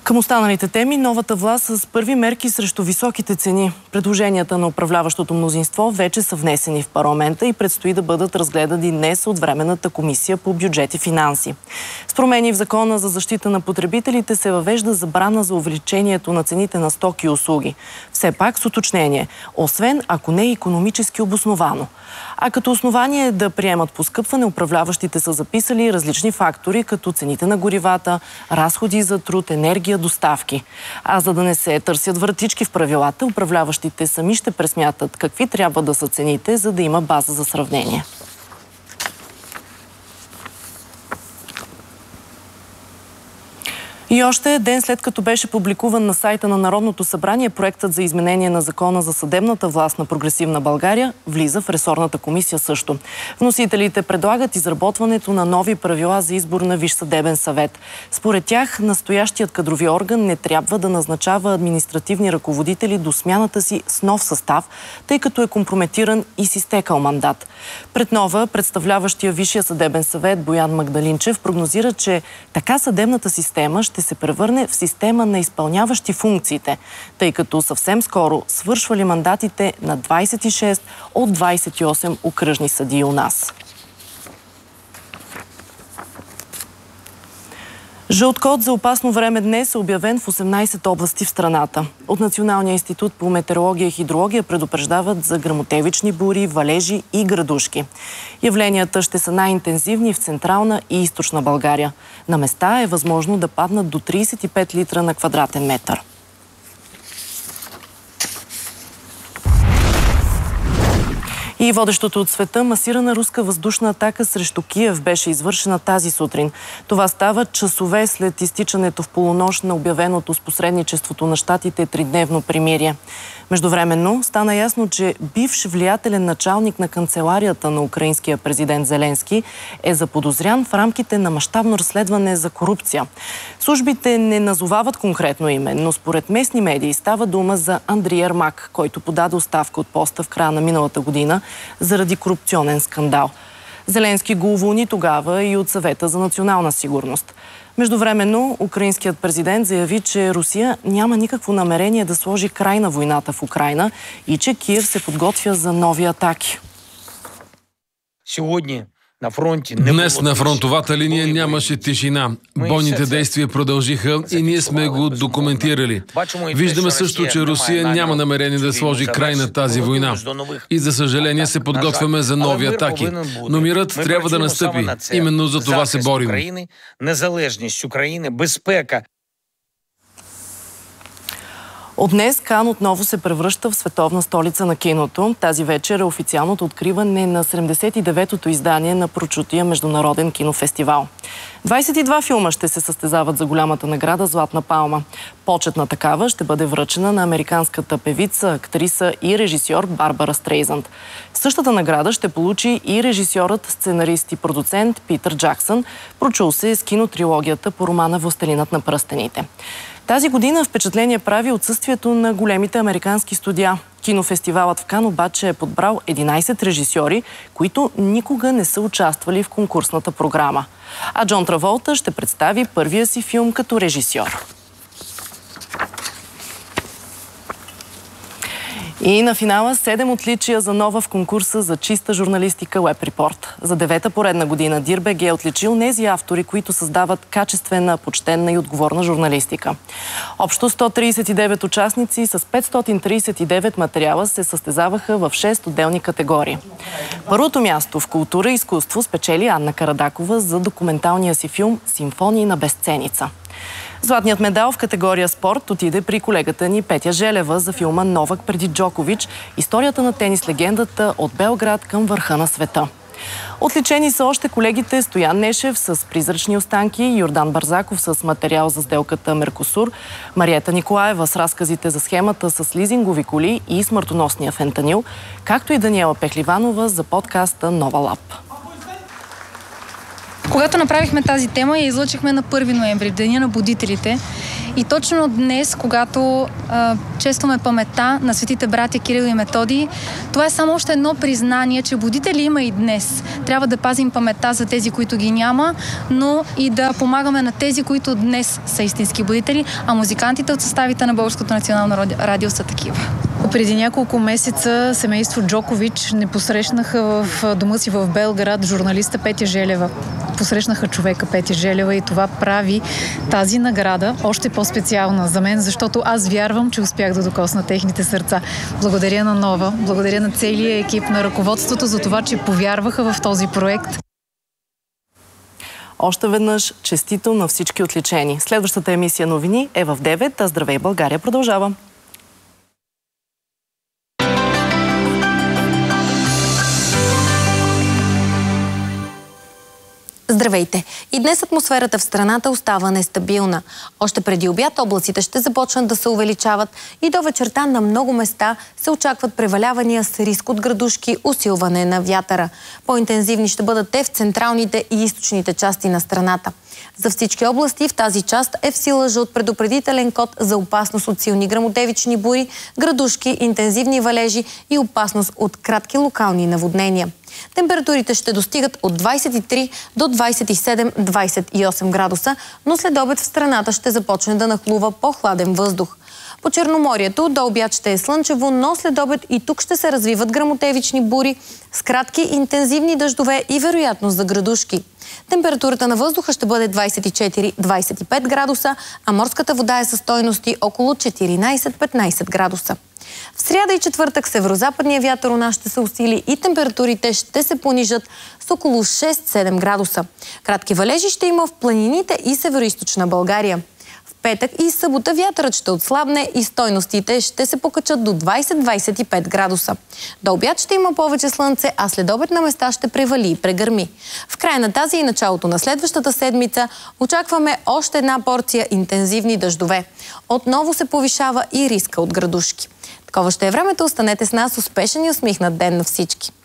Към останалите теми, новата власт с първи мерки срещу високите цени. Предложенията на управляващото мнозинство вече са внесени в парламента и предстои да бъдат разгледани днес от Временната комисия по бюджет и финанси. С промени в Закона за защита на потребителите се въвежда забрана за увеличението на цените на стоки и услуги. Все пак с уточнение, освен ако не е икономически обосновано. А като основание да приемат поскъпване, управляващите са записали различни фактори, като цените на горивата, разходи за труд, енергия, доставки. А за да не се търсят вратички в правилата, управляващите сами ще пресмятат какви трябва да са цените, за да има база за сравнение. И още ден след като беше публикуван на сайта на Народното събрание, проектът за изменение на Закона за съдебната власт на Прогресивна България влиза в ресорната комисия също. Вносителите предлагат изработването на нови правила за избор на Висш съдебен съвет. Според тях, настоящият кадрови орган не трябва да назначава административни ръководители до смяната си с нов състав, тъй като е компрометиран и с изтекал мандат. Пред нова, представляващия Висшия съдебен съвет Боян Магдалинчев прогнозира, че така съдебната система ще се превърне в система на изпълняващи функциите, тъй като съвсем скоро свършвали мандатите на 26 от 28 окръжни съдии у нас. Жълт код за опасно време днес е обявен в 18 области в страната. От Националния институт по метеорология и хидрология предупреждават за гръмотевични бури, валежи и градушки. Явленията ще са най-интензивни в Централна и Източна България. На места е възможно да паднат до 35 литра на квадратен метър. И водещото от света масирана руска въздушна атака срещу Киев беше извършена тази сутрин. Това става часове след изтичането в полунощ на обявеното с посредничеството на щатите тридневно примирие. Междувременно стана ясно, че бивш влиятелен началник на канцеларията на украинския президент Зеленски е заподозрян в рамките на мащабно разследване за корупция. Службите не назовават конкретно име, но според местни медии става дума за Андрей Ермак, който подаде оставка от поста в края на миналата година заради корупционен скандал. Зеленски го уволни тогава и от Съвета за национална сигурност. Междувременно, украинският президент заяви, че Русия няма никакво намерение да сложи край на войната в Украйна и че Киев се подготвя за нови атаки. Днес на фронтовата линия нямаше тишина. Бойните действия продължиха и ние сме го документирали. Виждаме също, че Русия няма намерение да сложи край на тази война. И за съжаление се подготвяме за нови атаки. Но мирът трябва да настъпи. Именно за това се борим. Незалежност України, безпека. От днес Кан отново се превръща в световна столица на киното. Тази вечер е официалното откриване на 79-то издание на прочутия международен кинофестивал. 22 филма ще се състезават за голямата награда Златна палма. Почетна такава ще бъде връчена на американската певица, актриса и режисьор Барбара Стрейзанд. Същата награда ще получи и режисьорът, сценарист и продуцент Питър Джаксън, прочул се с кинотрилогията по романа Властелинът на пръстените. Тази година впечатление прави отсъствието на големите американски студия. Кинофестивалът в Кан обаче е подбрал 11 режисьори, които никога не са участвали в конкурсната програма. А Джон Траволта ще представи първия си филм като режисьор. И на финала 7 отличия за нова в конкурса за чиста журналистика Web Report. За 9-та поредна година Дир.бг е отличил нези автори, които създават качествена, почтенна и отговорна журналистика. Общо 139 участници с 539 материала се състезаваха в 6 отделни категории. Първото място в култура и изкуство спечели Анна Карадакова за документалния си филм «Симфонии на безценица». Златният медал в категория спорт отиде при колегата ни Петя Желева за филма «Новак преди Джокович» – историята на тенис-легендата от Белград към върха на света. Отличени са още колегите Стоян Нешев с призрачни останки, Йордан Барзаков с материал за сделката Меркосур, Мариета Николаева с разказите за схемата с лизингови коли и смъртоносния фентанил, както и Даниела Пехливанова за подкаста Нова Лап. Когато направихме тази тема, я излъчихме на 1 ноември, Деня на будителите. И точно днес, когато честваме паметта на светите братя Кирил и Методий, това е само още едно признание, че будители има и днес. Трябва да пазим паметта за тези, които ги няма, но и да помагаме на тези, които днес са истински будители, а музикантите от съставите на Българското национално радио са такива. Преди няколко месеца семейство Джокович не посрещнаха в дома си в Белград журналиста Петя Желева. Посрещнаха човека Петя Желева и това прави тази награда още по-специална за мен, защото аз вярвам, че успях да докосна техните сърца. Благодаря на Нова, благодаря на целия екип на ръководството за това, че повярваха в този проект. Още веднъж честито на всички отличени. Следващата емисия новини е в 9, а Здравей България продължава. Здравейте! И днес атмосферата в страната остава нестабилна. Още преди обяд облаците ще започнат да се увеличават и до вечерта на много места се очакват превалявания с риск от градушки, усилване на вятъра. По-интензивни ще бъдат те в централните и източните части на страната. За всички области в тази част е в сила жълт предупредителен код за опасност от силни гръмотевични бури, градушки, интензивни валежи и опасност от кратки локални наводнения. Температурите ще достигат от 23 до 27-28 градуса, но след обед в страната ще започне да нахлува по-хладен въздух. По Черноморието до обяд ще е слънчево, но след обед и тук ще се развиват гръмотевични бури с кратки интензивни дъждове и вероятност за градушки. Температурата на въздуха ще бъде 24-25 градуса, а морската вода е със стойности около 14-15 градуса. В сряда и четвъртък северозападния вятър у нас ще се усили и температурите ще се понижат с около 6-7 градуса. Кратки валежи ще има в планините и североизточна България. В петък и събота вятърът ще отслабне и стойностите ще се покачат до 20-25 градуса. До обяд ще има повече слънце, а след обед на места ще превали и прегърми. В края на тази и началото на следващата седмица очакваме още една порция интензивни дъждове. Отново се повишава и риска от градушки. Такова ще е времето. Останете с нас. Успешен и усмихнат ден на всички!